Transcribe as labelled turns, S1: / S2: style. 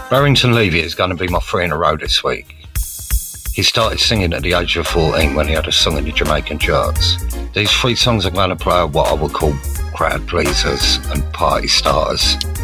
S1: Barrington Levy is going to be my 3 in a row this week. He started singing at the age of 14 when he had a song in the Jamaican charts. These 3 songs are going to play what I would call crowd pleasers and party starters.